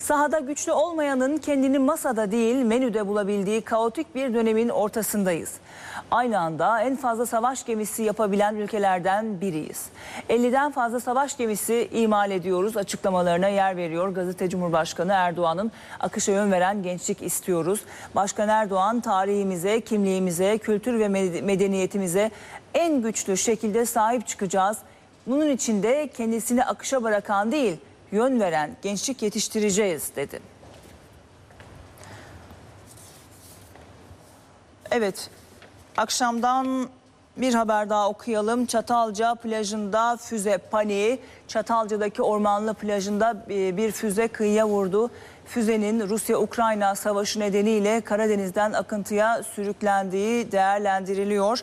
Sahada güçlü olmayanın kendini masada değil menüde bulabildiği kaotik bir dönemin ortasındayız. Aynı anda en fazla savaş gemisi yapabilen ülkelerden biriyiz. 50'den fazla savaş gemisi imal ediyoruz açıklamalarına yer veriyor Gazete. Cumhurbaşkanı Erdoğan'ın akışa yön veren gençlik istiyoruz. Başkan Erdoğan tarihimize, kimliğimize, kültür ve medeniyetimize en güçlü şekilde sahip çıkacağız. Bunun için de kendisini akışa bırakan değil, yön veren gençlik yetiştireceğiz dedi. Evet, akşamdan bir haber daha okuyalım. Çatalca plajında füze paniği. Çatalca'daki ormanlı plajında bir füze kıyıya vurdu. Füzenin Rusya-Ukrayna savaşı nedeniyle Karadeniz'den akıntıya sürüklendiği değerlendiriliyor.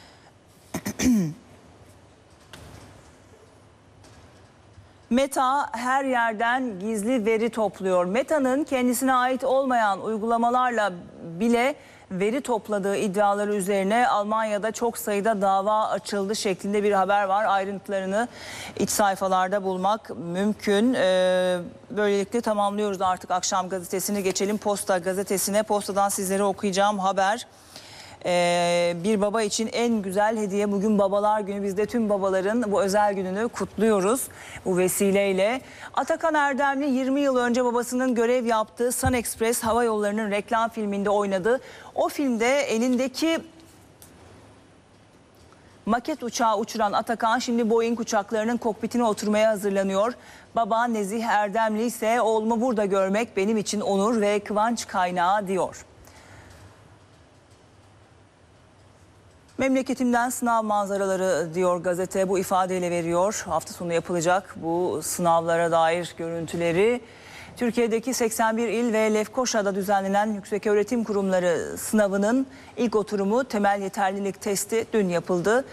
Meta her yerden gizli veri topluyor. Meta'nın kendisine ait olmayan uygulamalarla bile veri topladığı iddiaları üzerine Almanya'da çok sayıda dava açıldı şeklinde bir haber var. Ayrıntılarını iç sayfalarda bulmak mümkün. Böylelikle tamamlıyoruz artık akşam gazetesini. Geçelim Posta gazetesine. Postadan sizlere okuyacağım haber. Bir baba için en güzel hediye bugün Babalar Günü. Biz de tüm babaların bu özel gününü kutluyoruz bu vesileyle. Atakan Erdemli 20 yıl önce babasının görev yaptığı Sun Express Hava Yolları'nın reklam filminde oynadı. O filmde elindeki maket uçağı uçuran Atakan şimdi Boeing uçaklarının kokpitine oturmaya hazırlanıyor. Baba Nezih Erdemli ise oğlumu burada görmek benim için onur ve kıvanç kaynağı diyor. Memleketimden sınav manzaraları diyor gazete, bu ifadeyle veriyor. Hafta sonu yapılacak bu sınavlara dair görüntüleri. Türkiye'deki 81 il ve Lefkoşa'da düzenlenen yükseköğretim kurumları sınavının ilk oturumu temel yeterlilik testi dün yapıldı.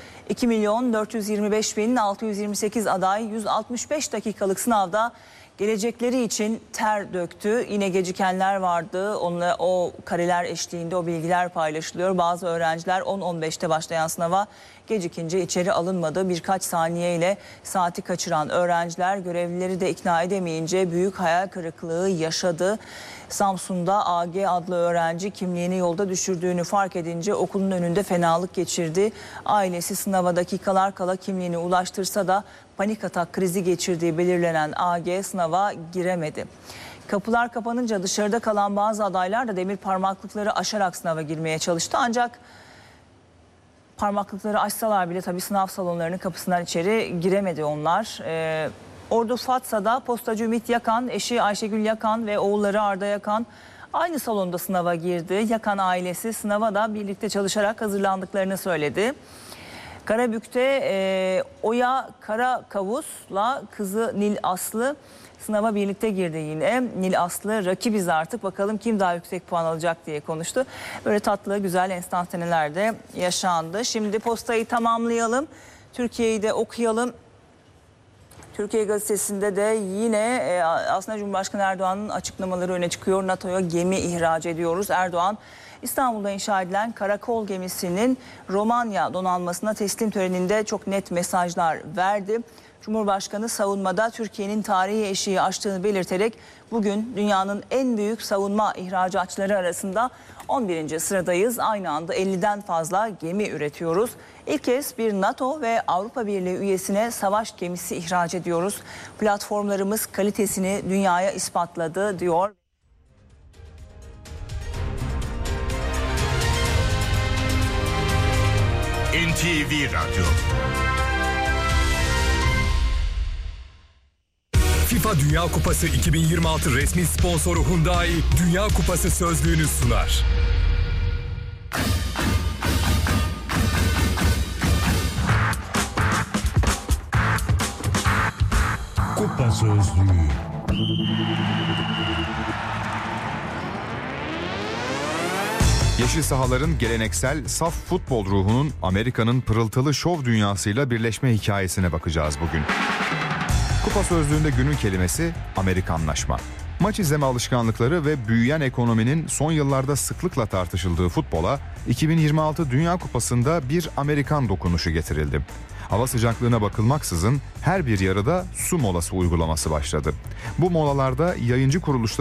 2.425.628 aday 165 dakikalık sınavda gelecekleri için ter döktü. Yine gecikenler vardı. Onunla o kareler eşliğinde o bilgiler paylaşılıyor. Bazı öğrenciler 10-15'te başlayan sınava gecikince içeri alınmadı. Birkaç saniyeyle saati kaçıran öğrenciler görevlileri de ikna edemeyince büyük hayal kırıklığı yaşadı. Samsun'da AG adlı öğrenci kimliğini yolda düşürdüğünü fark edince okulun önünde fenalık geçirdi. Ailesi sınava dakikalar kala kimliğini ulaştırsa da panik atak krizi geçirdiği belirlenen AG sınava giremedi. Kapılar kapanınca dışarıda kalan bazı adaylar da demir parmaklıkları aşarak sınava girmeye çalıştı. Ancak parmaklıkları aşsalar bile tabii sınav salonlarının kapısından içeri giremedi onlar. Ordu Fatsa'da postacı Ümit Yakan, eşi Ayşegül Yakan ve oğulları Arda Yakan aynı salonda sınava girdi. Yakan ailesi sınava da birlikte çalışarak hazırlandıklarını söyledi. Karabük'te Oya Karakavus'la kızı Nil Aslı sınava birlikte girdi yine. Nil Aslı rakibiz artık, bakalım kim daha yüksek puan alacak diye konuştu. Böyle tatlı güzel enstantaneler de yaşandı. Şimdi postayı tamamlayalım. Türkiye'yi de okuyalım. Türkiye Gazetesi'nde de yine aslında Cumhurbaşkanı Erdoğan'ın açıklamaları öne çıkıyor. NATO'ya gemi ihraç ediyoruz. Erdoğan İstanbul'da inşa edilen karakol gemisinin Romanya donanmasına teslim töreninde çok net mesajlar verdi. Cumhurbaşkanı savunmada Türkiye'nin tarihi eşiği aştığını belirterek bugün dünyanın en büyük savunma ihracatçıları arasında 11. sıradayız. Aynı anda 50'den fazla gemi üretiyoruz. İlk kez bir NATO ve Avrupa Birliği üyesine savaş gemisi ihraç ediyoruz. Platformlarımız kalitesini dünyaya ispatladı diyor. NTV Radyo. FIFA Dünya Kupası 2026 resmi sponsoru Hyundai Dünya Kupası sözlüğünü sunar. Kupa sözlüğü. Yeşil sahaların geleneksel saf futbol ruhunun Amerika'nın pırıltılı şov dünyasıyla birleşme hikayesine bakacağız bugün. Kupa sözlüğünde günün kelimesi Amerikanlaşma. Maç izleme alışkanlıkları ve büyüyen ekonominin son yıllarda sıklıkla tartışıldığı futbola 2026 Dünya Kupası'nda bir Amerikan dokunuşu getirildi. Hava sıcaklığına bakılmaksızın her bir yarıda su molası uygulaması başladı. Bu molalarda yayıncı kuruluşlar